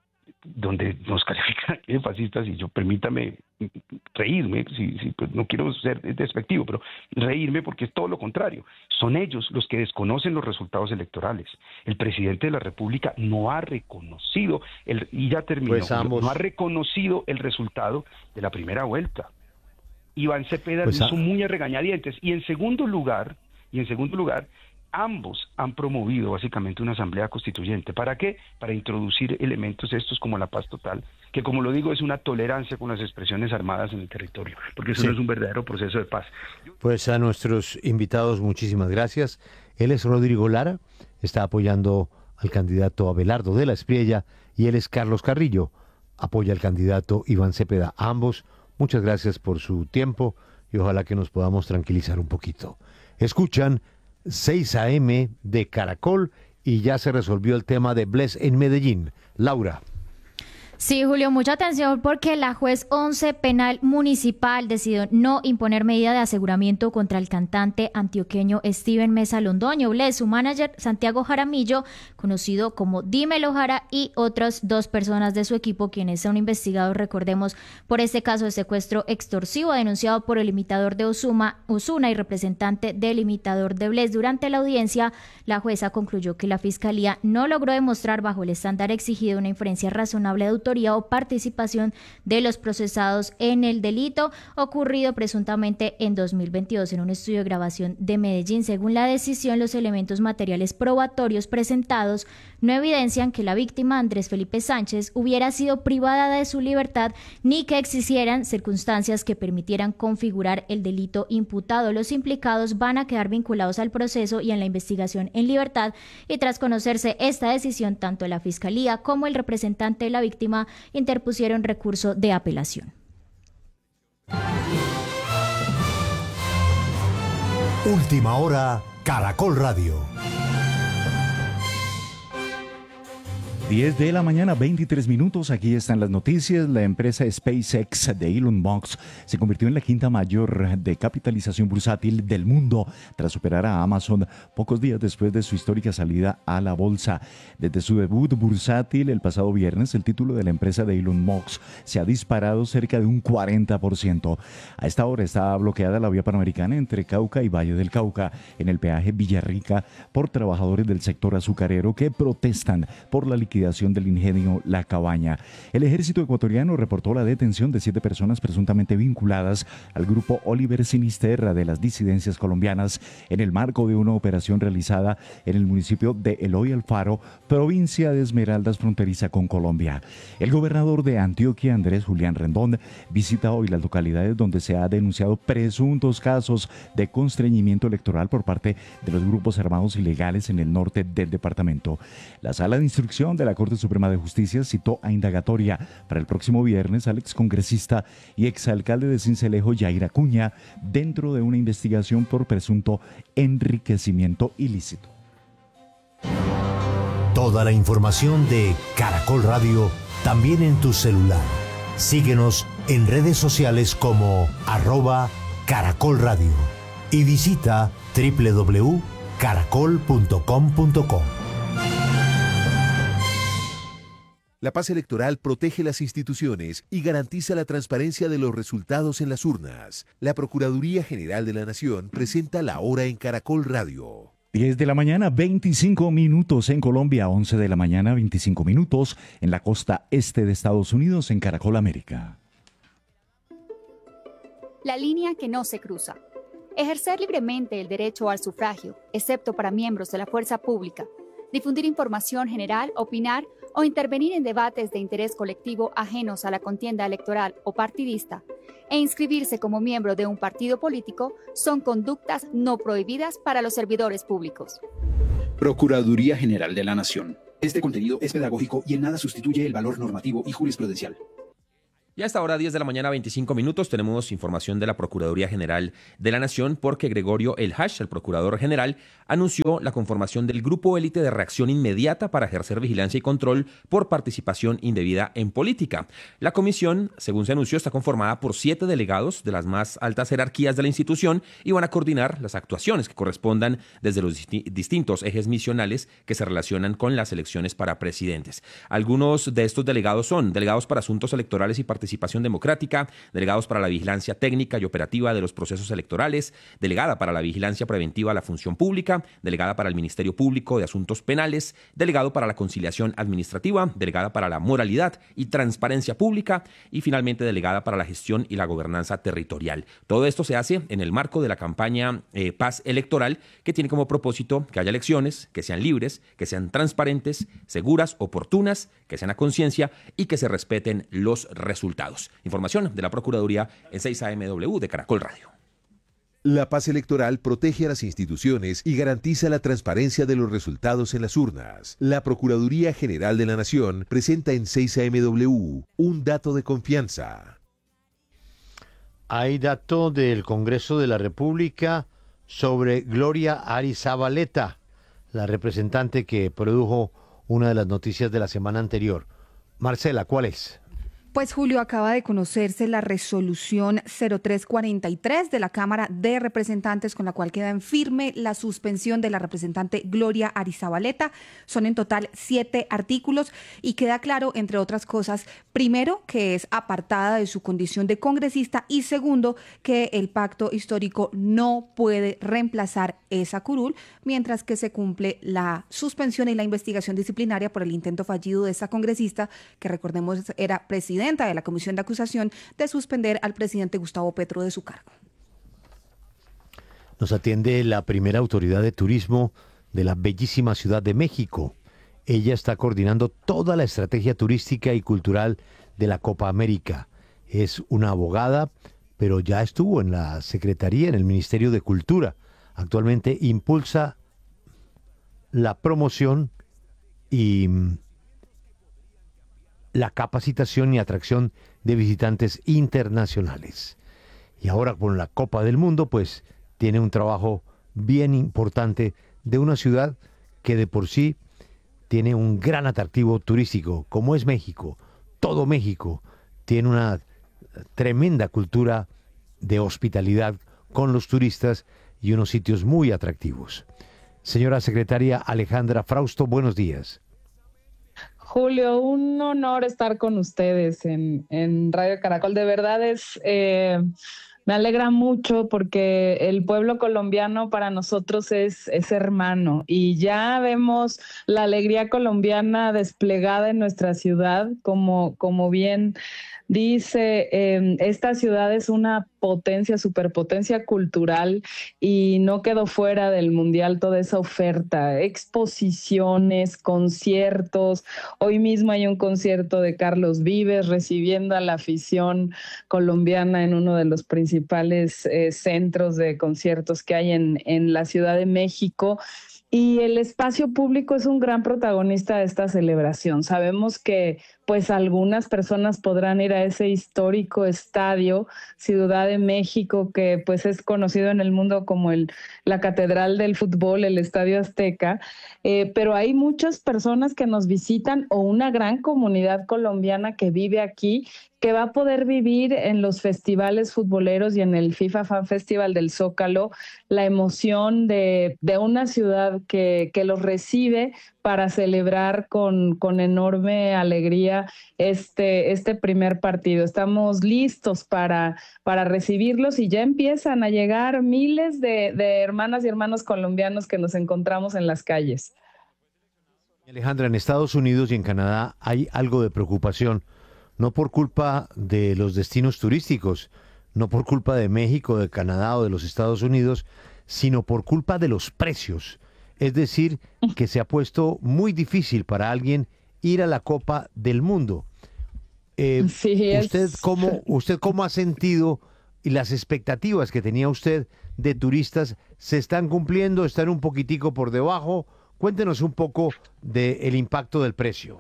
donde nos califican de fascistas, y yo permítame reírme, si, si, pues no quiero ser despectivo, pero reírme porque es todo lo contrario. Son ellos los que desconocen los resultados electorales. El presidente de la República no ha reconocido, el, y ya terminó, pues ambos... no ha reconocido el resultado de la primera vuelta. Iván Cepeda pues lo hizo a... muy a regañadientes. Y en segundo lugar, y en segundo lugar, ambos han promovido básicamente una asamblea constituyente. ¿Para qué? Para introducir elementos estos como la paz total, que como lo digo es una tolerancia con las expresiones armadas en el territorio, porque eso sí. no es un verdadero proceso de paz. Pues a nuestros invitados muchísimas gracias. Él es Rodrigo Lara, está apoyando al candidato Abelardo de la Espriella, y él es Carlos Carrillo, apoya al candidato Iván Cepeda. A ambos, muchas gracias por su tiempo y ojalá que nos podamos tranquilizar un poquito. Escuchan seis a eme de Caracol y ya se resolvió el tema de Bless en Medellín. Laura. Sí, Julio, mucha atención porque la juez once penal municipal decidió no imponer medida de aseguramiento contra el cantante antioqueño Steven Mesa Londoño. Bless, su manager Santiago Jaramillo, conocido como Dímelo Jara, y otras dos personas de su equipo, quienes son investigados, recordemos, por este caso de secuestro extorsivo denunciado por el imitador de Osuma, Osuna y representante del imitador de Bless. Durante la audiencia, la jueza concluyó que la fiscalía no logró demostrar bajo el estándar exigido una inferencia razonable de autoridad o participación de los procesados en el delito ocurrido presuntamente en dos mil veintidós en un estudio de grabación de Medellín. Según la decisión, los elementos materiales probatorios presentados no evidencian que la víctima, Andrés Felipe Sánchez, hubiera sido privada de su libertad ni que existieran circunstancias que permitieran configurar el delito imputado. Los implicados van a quedar vinculados al proceso y en la investigación en libertad, y tras conocerse esta decisión, tanto la Fiscalía como el representante de la víctima interpusieron recurso de apelación. Última hora, Caracol Radio. diez de la mañana, veintitrés minutos. Aquí están las noticias. La empresa SpaceX de Elon Musk se convirtió en la quinta mayor de capitalización bursátil del mundo tras superar a Amazon pocos días después de su histórica salida a la bolsa. Desde su debut bursátil el pasado viernes, el título de la empresa de Elon Musk se ha disparado cerca de un cuarenta por ciento. A esta hora está bloqueada la vía panamericana entre Cauca y Valle del Cauca en el peaje Villarrica por trabajadores del sector azucarero que protestan por la liquidación del ingenio La Cabaña. El ejército ecuatoriano reportó la detención de siete personas presuntamente vinculadas al grupo Oliver Sinisterra de las disidencias colombianas en el marco de una operación realizada en el municipio de Eloy Alfaro, provincia de Esmeraldas, fronteriza con Colombia. El gobernador de Antioquia, Andrés Julián Rendón, visita hoy las localidades donde se ha denunciado presuntos casos de constreñimiento electoral por parte de los grupos armados ilegales en el norte del departamento. La sala de instrucción de la Corte Suprema de Justicia citó a indagatoria para el próximo viernes al excongresista y exalcalde de Sincelejo, Yair Acuña, dentro de una investigación por presunto enriquecimiento ilícito. Toda la información de Caracol Radio también en tu celular. Síguenos en redes sociales como arroba Caracol Radio y visita doble u doble u doble u punto caracol punto com punto co. La paz electoral protege las instituciones y garantiza la transparencia de los resultados en las urnas. La Procuraduría General de la Nación presenta la hora en Caracol Radio. diez de la mañana, veinticinco minutos en Colombia, once de la mañana, veinticinco minutos en la costa este de Estados Unidos, en Caracol América. La línea que no se cruza. Ejercer libremente el derecho al sufragio, excepto para miembros de la fuerza pública. Difundir información general, opinar o intervenir en debates de interés colectivo ajenos a la contienda electoral o partidista, e inscribirse como miembro de un partido político son conductas no prohibidas para los servidores públicos. Procuraduría General de la Nación. Este contenido es pedagógico y en nada sustituye el valor normativo y jurisprudencial. Y a esta hora, diez de la mañana, veinticinco minutos, tenemos información de la Procuraduría General de la Nación porque Gregorio El Hash, el Procurador General, anunció la conformación del Grupo Élite de Reacción Inmediata para ejercer vigilancia y control por participación indebida en política. La comisión, según se anunció, está conformada por siete delegados de las más altas jerarquías de la institución y van a coordinar las actuaciones que correspondan desde los disti- distintos ejes misionales que se relacionan con las elecciones para presidentes. Algunos de estos delegados son delegados para asuntos electorales y participación participación democrática, delegados para la vigilancia técnica y operativa de los procesos electorales, delegada para la vigilancia preventiva a la función pública, delegada para el Ministerio Público de Asuntos Penales, delegado para la conciliación administrativa, delegada para la moralidad y transparencia pública y finalmente delegada para la gestión y la gobernanza territorial. Todo esto se hace en el marco de la campaña eh, Paz Electoral, que tiene como propósito que haya elecciones, que sean libres, que sean transparentes, seguras, oportunas, que sean a conciencia y que se respeten los resultados. Información de la Procuraduría en seis A M W de Caracol Radio. La paz electoral protege a las instituciones y garantiza la transparencia de los resultados en las urnas. La Procuraduría General de la Nación presenta en seis A M W un dato de confianza. Hay dato del Congreso de la República sobre Gloria Arizabaleta, la representante que produjo una de las noticias de la semana anterior. Marcela, ¿cuál es? Pues Julio, acaba de conocerse la resolución cero tres cuarenta y tres de la Cámara de Representantes con la cual queda en firme la suspensión de la representante Gloria Arizabaleta. Son en total siete artículos y queda claro, entre otras cosas, primero, que es apartada de su condición de congresista y segundo, que el pacto histórico no puede reemplazar esa curul mientras que se cumple la suspensión y la investigación disciplinaria por el intento fallido de esa congresista, que recordemos era presidenta de la Comisión de Acusación, de suspender al presidente Gustavo Petro de su cargo. Nos atiende la primera autoridad de turismo de la bellísima Ciudad de México. Ella está coordinando toda la estrategia turística y cultural de la Copa América. Es una abogada, pero ya estuvo en la Secretaría, en el Ministerio de Cultura. Actualmente impulsa la promoción y la capacitación y atracción de visitantes internacionales. Y ahora con la Copa del Mundo, pues tiene un trabajo bien importante de una ciudad que de por sí tiene un gran atractivo turístico, como es México. Todo México tiene una tremenda cultura de hospitalidad con los turistas y unos sitios muy atractivos. Señora secretaria Alejandra Frausto, buenos días. Julio, un honor estar con ustedes en, en Radio Caracol. De verdad es, eh, me alegra mucho porque el pueblo colombiano para nosotros es, es hermano y ya vemos la alegría colombiana desplegada en nuestra ciudad, como, como bien dice, eh, esta ciudad es una potencia, superpotencia cultural y no quedó fuera del mundial toda esa oferta, exposiciones, conciertos. Hoy mismo hay un concierto de Carlos Vives recibiendo a la afición colombiana en uno de los principales eh, centros de conciertos que hay en, en la Ciudad de México. Y el espacio público es un gran protagonista de esta celebración. Sabemos que pues algunas personas podrán ir a ese histórico estadio Ciudad de México, que pues es conocido en el mundo como el, la catedral del fútbol, el Estadio Azteca, eh, pero hay muchas personas que nos visitan o una gran comunidad colombiana que vive aquí, que va a poder vivir en los festivales futboleros y en el FIFA Fan Festival del Zócalo la emoción de, de una ciudad que, que los recibe para celebrar con, con enorme alegría este, este primer partido. Estamos listos para, para recibirlos y ya empiezan a llegar miles de, de hermanas y hermanos colombianos que nos encontramos en las calles. Alejandra, en Estados Unidos y en Canadá hay algo de preocupación, no por culpa de los destinos turísticos, no por culpa de México, de Canadá o de los Estados Unidos, sino por culpa de los precios. Es decir, que se ha puesto muy difícil para alguien ir a la Copa del Mundo. Eh, Sí, es- ¿Usted cómo, usted cómo ha sentido y las expectativas que tenía usted de turistas se están cumpliendo, están un poquitico por debajo? Cuéntenos un poco del impacto del precio.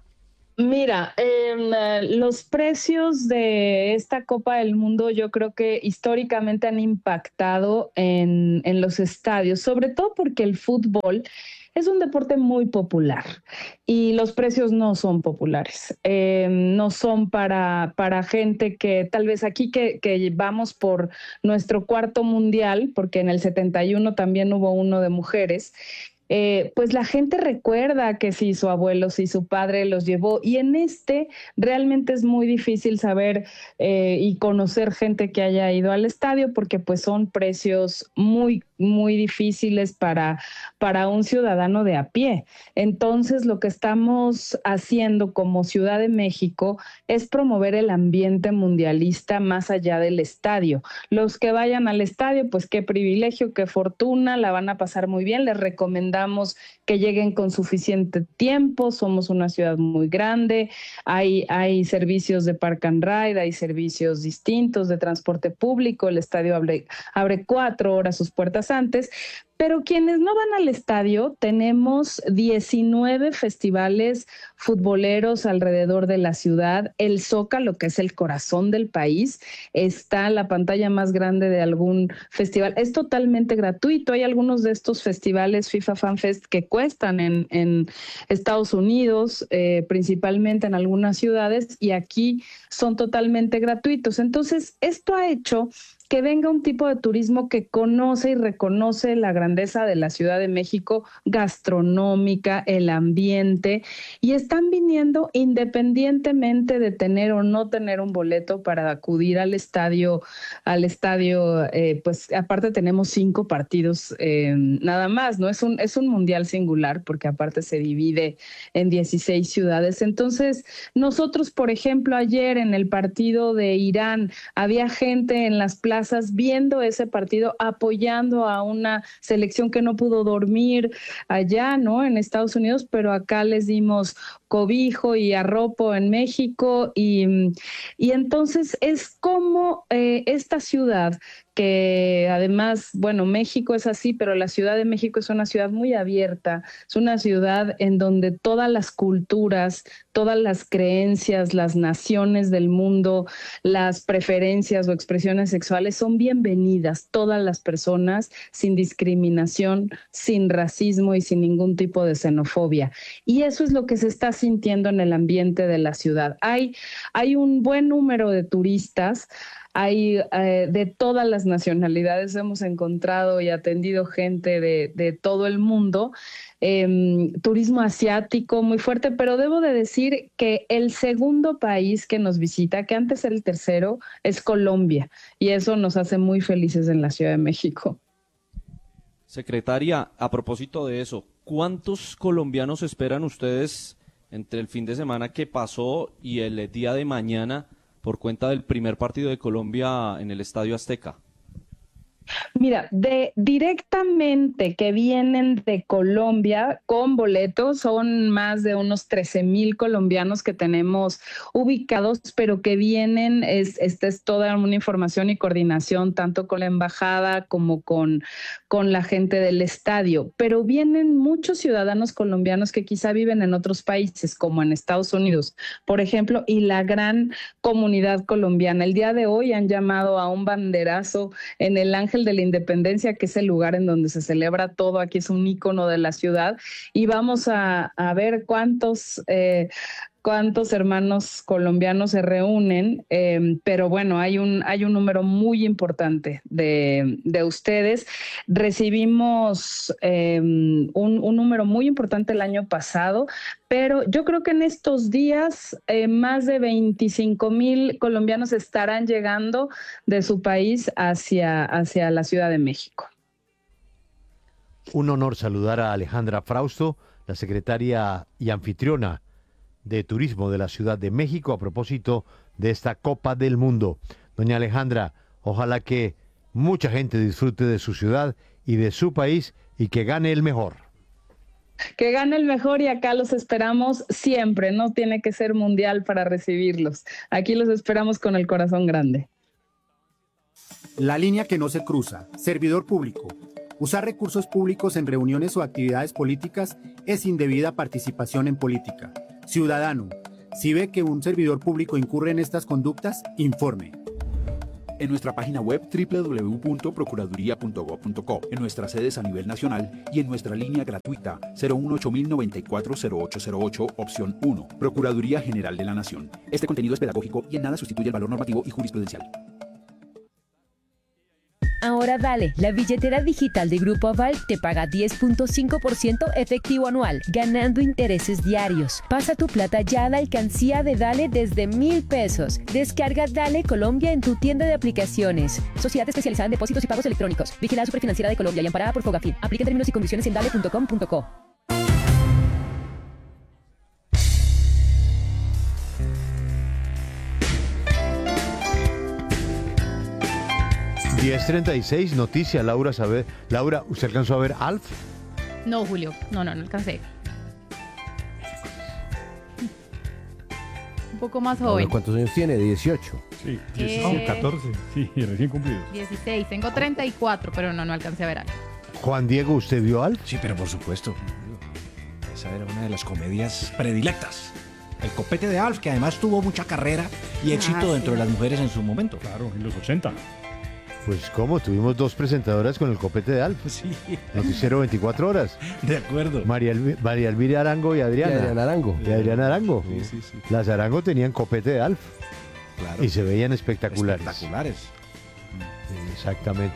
Mira, em, eh, los precios de esta Copa del Mundo yo creo que históricamente han impactado en, en los estadios, sobre todo porque el fútbol es un deporte muy popular y los precios no son populares. Em, no son para, para gente que tal vez aquí que, que vamos por nuestro cuarto mundial, porque en el setenta y uno también hubo uno de mujeres. Eh, pues la gente recuerda que si su abuelo, si su padre los llevó, y en este realmente es muy difícil saber eh, y conocer gente que haya ido al estadio porque pues son precios muy, muy difíciles para, para un ciudadano de a pie. Entonces lo que estamos haciendo como Ciudad de México es promover el ambiente mundialista más allá del estadio. Los que vayan al estadio, pues qué privilegio, qué fortuna, la van a pasar muy bien, les recomendamos que lleguen con suficiente tiempo, somos una ciudad muy grande, hay, hay servicios de Park and Ride, hay servicios distintos de transporte público, el estadio abre, abre cuatro horas sus puertas antes, pero quienes no van al estadio, tenemos diecinueve festivales futboleros alrededor de la ciudad. El Zócalo, que es el corazón del país, está la pantalla más grande de algún festival. Es totalmente gratuito. Hay algunos de estos festivales FIFA Fan Fest que cuestan en, en Estados Unidos, eh, principalmente en algunas ciudades, y aquí son totalmente gratuitos. Entonces, esto ha hecho que venga un tipo de turismo que conoce y reconoce la grandeza de la Ciudad de México, gastronómica, el ambiente, y están viniendo independientemente de tener o no tener un boleto para acudir al estadio, al estadio, eh, pues aparte tenemos cinco partidos eh, nada más, ¿no? Es un, es un mundial singular porque aparte se divide en dieciséis ciudades. Entonces, nosotros, por ejemplo, ayer en el partido de Irán, había gente en las plazas viendo ese partido, apoyando a una selección que no pudo dormir allá, ¿no? En Estados Unidos, pero acá les dimos cobijo y arropo en México y, y entonces es como eh, esta ciudad que además, bueno, México es así, pero la Ciudad de México es una ciudad muy abierta, es una ciudad en donde todas las culturas, todas las creencias, las naciones del mundo, las preferencias o expresiones sexuales son bienvenidas, todas las personas, sin discriminación, sin racismo y sin ningún tipo de xenofobia. Y eso es lo que se está sintiendo en el ambiente de la ciudad. Hay, hay un buen número de turistas. Hay eh, de todas las nacionalidades, hemos encontrado y atendido gente de, de todo el mundo, eh, turismo asiático muy fuerte, pero debo de decir que el segundo país que nos visita, que antes era el tercero, es Colombia, y eso nos hace muy felices en la Ciudad de México. Secretaria, a propósito de eso, ¿cuántos colombianos esperan ustedes entre el fin de semana que pasó y el día de mañana por cuenta del primer partido de Colombia en el Estadio Azteca? Mira, de directamente que vienen de Colombia con boletos, son más de unos trece mil colombianos que tenemos ubicados, pero que vienen, es, esta es toda una información y coordinación tanto con la embajada como con, con la gente del estadio, pero vienen muchos ciudadanos colombianos que quizá viven en otros países, como en Estados Unidos, por ejemplo, y la gran comunidad colombiana. El día de hoy han llamado a un banderazo en el Ángel de la Independencia, que es el lugar en donde se celebra todo, aquí es un ícono de la ciudad, y vamos a, a ver cuántos eh, cuántos hermanos colombianos se reúnen, eh, pero bueno, hay un, hay un número muy importante de, de ustedes. Recibimos eh, un, un número muy importante el año pasado, pero yo creo que en estos días eh, más de veinticinco mil colombianos estarán llegando de su país hacia, hacia la Ciudad de México. Un honor saludar a Alejandra Frausto, la secretaria y anfitriona de Turismo de la Ciudad de México, a propósito de esta Copa del Mundo. Doña Alejandra, ojalá que mucha gente disfrute de su ciudad y de su país y que gane el mejor. Que gane el mejor y acá los esperamos siempre, no tiene que ser mundial para recibirlos. Aquí los esperamos con el corazón grande. La línea que no se cruza, servidor público. Usar recursos públicos en reuniones o actividades políticas es indebida participación en política. Ciudadano, si ve que un servidor público incurre en estas conductas, informe. En nuestra página web doble u doble u doble u punto procuraduría punto gob punto co, en nuestras sedes a nivel nacional y en nuestra línea gratuita cero uno ocho mil noventa y cuatro cero ocho cero ocho, opción uno. Procuraduría General de la Nación. Este contenido es pedagógico y en nada sustituye el valor normativo y jurisprudencial. Ahora Dale, la billetera digital de Grupo Aval te paga diez punto cinco por ciento efectivo anual, ganando intereses diarios. Pasa tu plata ya a la alcancía de Dale desde mil pesos. Descarga Dale Colombia en tu tienda de aplicaciones. Sociedad especializada en depósitos y pagos electrónicos. Vigilada Superfinanciera de Colombia y amparada por Fogafín. Aplica términos y condiciones en dale punto com punto co. diez treinta y seis, noticia, Laura, sabe, Laura, ¿usted alcanzó a ver Alf? No, Julio, no, no, no alcancé. Un poco más joven. ¿Cuántos años tiene? dieciocho. Sí, Eh, catorce, sí, recién cumplidos. dieciséis, tengo treinta y cuatro, pero no, no alcancé a ver algo. Juan Diego, ¿usted vio Alf? Sí, pero por supuesto. Esa era una de las comedias predilectas. El copete de Alf, que además tuvo mucha carrera y éxito Ah, sí. dentro de las mujeres en su momento. Claro, en los ochenta. Pues cómo, tuvimos dos presentadoras con el copete de Alf. Sí. Noticiero veinticuatro horas. De acuerdo. María, Elvi- María Elvira Arango y Adriana. Y Adriana Arango. Y Adriana Arango. Sí, sí, sí. Las Arango tenían copete de Alf. Claro. Y se veían espectaculares. Espectaculares. Exactamente.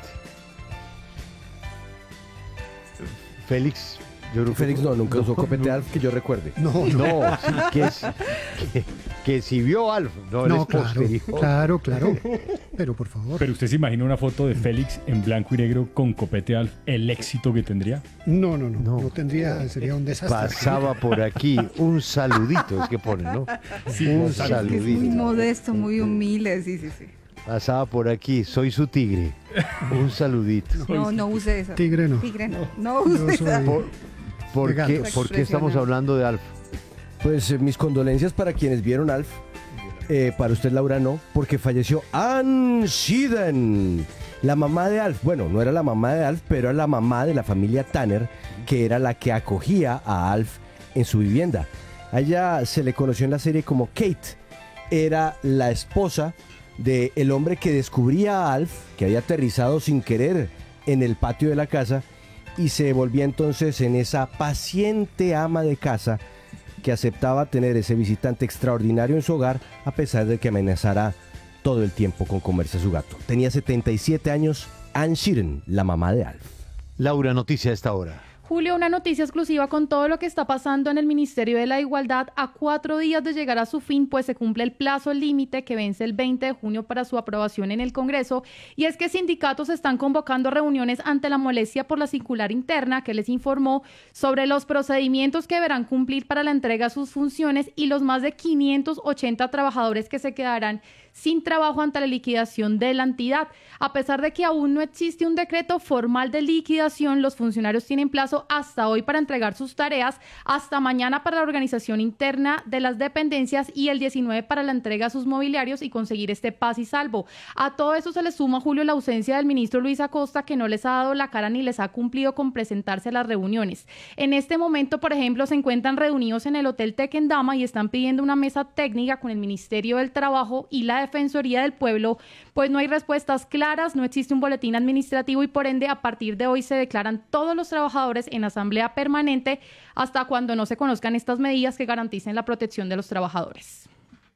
Félix, yo creo que- Félix no, nunca usó copete Alf que yo recuerde. No, no, sí, que, es- que, que si vio Alf, no, él No, es claro, posterior. claro, claro. Pero por favor. Pero usted se imagina una foto de Félix en blanco y negro con copete Alf, el éxito que tendría. No, no, no, no, tendría, sería un desastre. Pasaba por aquí un saludito, es que pone, ¿no? Sí, un es que es Es muy saludito. modesto, muy humilde, sí, sí, sí. Pasaba por aquí, soy su tigre. Un saludito. No, no use esa. Tigre no. Tigre no. No use soy- esa. ¿Por, por de qué, gatos. por qué estamos hablando de Alf? Pues eh, mis condolencias para quienes vieron Alf. Eh, para usted, Laura, no, porque falleció Ann Sheehan, la mamá de Alf. Bueno, no era la mamá de Alf, pero era la mamá de la familia Tanner, que era la que acogía a Alf en su vivienda. A ella se le conoció en la serie como Kate. Era la esposa del hombre que descubría a Alf, que había aterrizado sin querer en el patio de la casa, y se volvía entonces en esa paciente ama de casa que aceptaba tener ese visitante extraordinario en su hogar a pesar de que amenazara todo el tiempo con comerse a su gato. Tenía setenta y siete años, Ann Sheeran, la mamá de Alf. Laura, noticia a esta hora. Julio, una noticia exclusiva con todo lo que está pasando en el Ministerio de la Igualdad a cuatro días de llegar a su fin, pues se cumple el plazo límite que vence el veinte de junio para su aprobación en el Congreso, y es que sindicatos están convocando reuniones ante la molestia por la circular interna que les informó sobre los procedimientos que deberán cumplir para la entrega de sus funciones y los más de quinientos ochenta trabajadores que se quedarán sin trabajo ante la liquidación de la entidad. A pesar de que aún no existe un decreto formal de liquidación, los funcionarios tienen plazo hasta hoy para entregar sus tareas, hasta mañana para la organización interna de las dependencias y el diecinueve para la entrega de sus mobiliarios y conseguir este paz y salvo. A todo eso se le suma, Julio, la ausencia del ministro Luis Acosta, que no les ha dado la cara ni les ha cumplido con presentarse a las reuniones. En este momento, por ejemplo, se encuentran reunidos en el Hotel Tequendama y están pidiendo una mesa técnica con el Ministerio del Trabajo y la Defensoría del Pueblo, pues no hay respuestas claras, no existe un boletín administrativo y por ende a partir de hoy se declaran todos los trabajadores en asamblea permanente hasta cuando no se conozcan estas medidas que garanticen la protección de los trabajadores.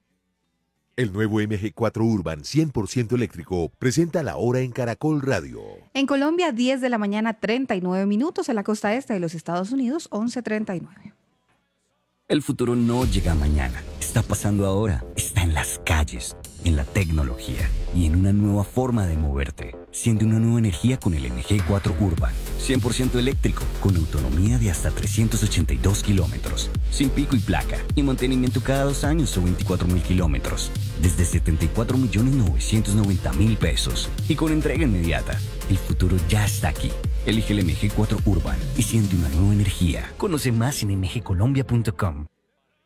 El nuevo M G cuatro Urban cien por ciento eléctrico presenta la hora en Caracol Radio. En Colombia, diez de la mañana, treinta y nueve minutos. En la costa este de los Estados Unidos, once treinta y nueve. El futuro no llega mañana, está está pasando ahora está en las calles, en la tecnología y en una nueva forma de moverte. Siente una nueva energía con el M G cuatro Urban. cien por ciento eléctrico, con autonomía de hasta trescientos ochenta y dos kilómetros. Sin pico y placa, y mantenimiento cada dos años o veinticuatro mil kilómetros. Desde setenta y cuatro millones novecientos noventa mil pesos. Y con entrega inmediata. El futuro ya está aquí. Elige el M G cuatro Urban y siente una nueva energía. Conoce más en m g colombia punto com.